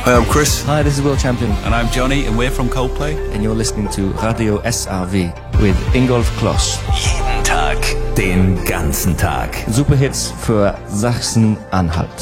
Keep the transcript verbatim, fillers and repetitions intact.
Hi, I'm Chris. Hi, this is Will Champion. And I'm Johnny, and we're from Coldplay. And you're listening to Radio S R W with Ingolf Kloss. Jeden Tag, den ganzen Tag. Superhits für Sachsen-Anhalt.